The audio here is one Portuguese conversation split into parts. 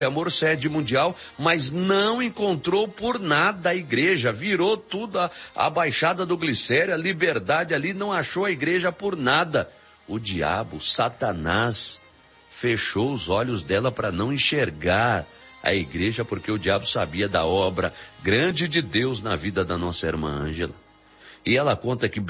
Amor sede mundial, mas não encontrou por nada a igreja, virou tudo a Baixada do Glicério, a Liberdade ali, não achou a igreja por nada. O diabo, Satanás, fechou os olhos dela para não enxergar a igreja, porque o diabo sabia da obra grande de Deus na vida da nossa irmã Ângela. E ela conta que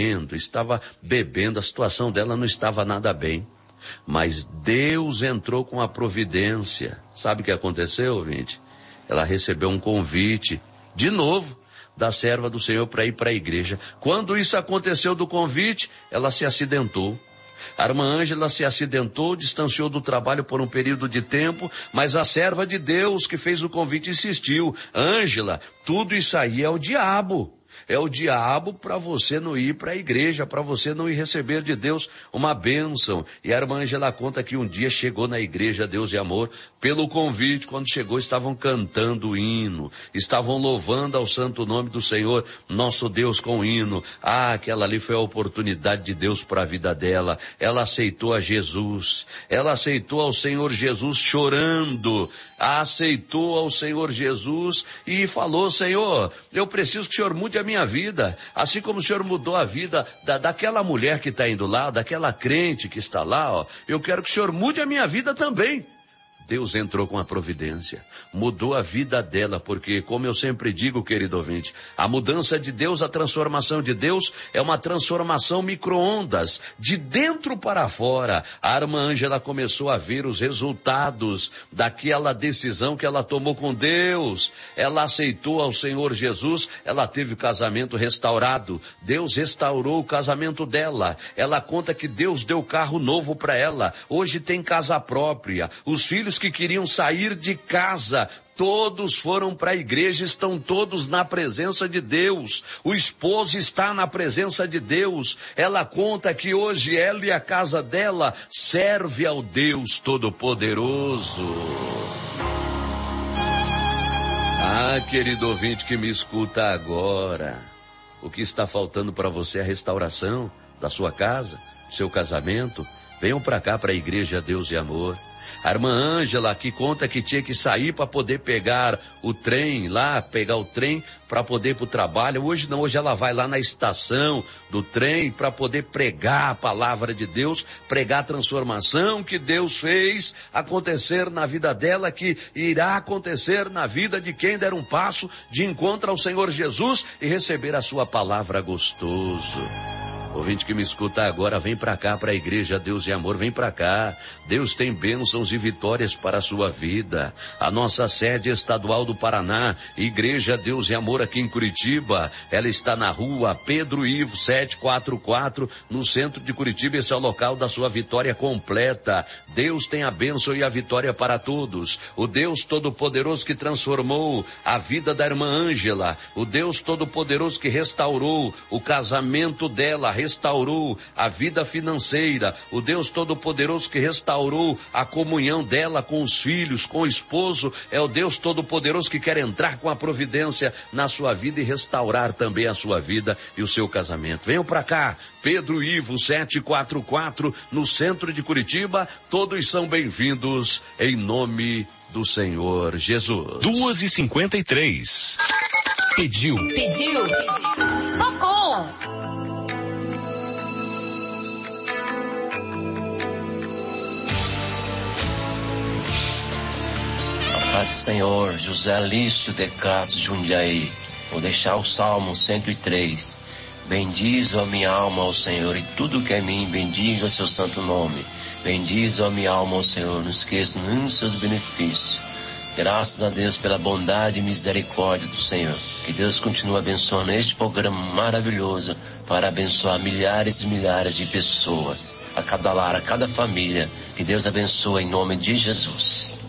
estava bebendo, a situação dela não estava nada bem. Mas Deus entrou com a providência. Sabe o que aconteceu, ouvinte? Ela recebeu um convite, de novo, da serva do Senhor para ir para a igreja. Quando isso aconteceu do convite, ela se acidentou. A irmã Ângela se acidentou, distanciou do trabalho por um período de tempo, mas a serva de Deus que fez o convite insistiu. Ângela, tudo isso aí é o diabo. É o diabo para você não ir para a igreja, para você não ir receber de Deus uma bênção. E a irmã Ângela conta que um dia chegou na igreja Deus e Amor, pelo convite, quando chegou estavam cantando o hino, estavam louvando ao santo nome do Senhor, nosso Deus com hino. Aquela ali foi a oportunidade de Deus para a vida dela. Ela aceitou a Jesus, ela aceitou ao Senhor Jesus chorando, aceitou ao Senhor Jesus e falou: Senhor, eu preciso que o Senhor mude a minha vida, assim como o Senhor mudou a vida daquela mulher que está indo lá, daquela crente que está lá, ó, eu quero que o Senhor mude a minha vida também. Deus entrou com a providência, mudou a vida dela, porque, como eu sempre digo, querido ouvinte, a mudança de Deus, a transformação de Deus é uma transformação micro-ondas, de dentro para fora. A irmã Ângela começou a ver os resultados daquela decisão que ela tomou com Deus. Ela aceitou ao Senhor Jesus, ela teve o casamento restaurado. Deus restaurou o casamento dela. Ela conta que Deus deu carro novo para ela. Hoje tem casa própria. Os filhos que queriam sair de casa, todos foram para a igreja, estão todos na presença de Deus. O esposo está na presença de Deus. Ela conta que hoje ela e a casa dela serve ao Deus Todo-Poderoso. Querido ouvinte que me escuta agora, o que está faltando para você é a restauração da sua casa, seu casamento. Venham para cá, para a igreja Deus e Amor. A irmã Ângela aqui conta que tinha que sair para poder pegar o trem para poder ir para o trabalho. Hoje não, hoje ela vai lá na estação do trem para poder pregar a palavra de Deus, pregar a transformação que Deus fez acontecer na vida dela, que irá acontecer na vida de quem der um passo de encontro ao Senhor Jesus e receber a sua palavra gostoso. Ouvinte que me escuta agora, vem pra cá, pra igreja Deus e Amor, vem pra cá. Deus tem bênçãos e vitórias para a sua vida. A nossa sede estadual do Paraná, Igreja Deus e Amor aqui em Curitiba, ela está na rua Pedro Ivo 744, no centro de Curitiba. Esse é o local da sua vitória completa. Deus tem a bênção e a vitória para todos. O Deus Todo-Poderoso que transformou a vida da irmã Ângela, o Deus Todo-Poderoso que restaurou o casamento dela, restaurou a vida financeira, o Deus Todo-Poderoso que restaurou a comunhão dela com os filhos, com o esposo, é o Deus Todo-Poderoso que quer entrar com a providência na sua vida e restaurar também a sua vida e o seu casamento. Venham para cá, Pedro Ivo 744, no centro de Curitiba, todos são bem-vindos em nome do Senhor Jesus. 2h53. Pediu. Tocou. Pai do Senhor, José Lício de Catos, Jundiaí. Vou deixar o Salmo 103. Bendiz a minha alma ao Senhor e tudo que é mim, bendiga seu santo nome. Bendiz a minha alma ao Senhor, não esqueça nenhum dos seus benefícios. Graças a Deus pela bondade e misericórdia do Senhor. Que Deus continue abençoando este programa maravilhoso para abençoar milhares e milhares de pessoas, a cada lar, a cada família. Que Deus abençoe em nome de Jesus.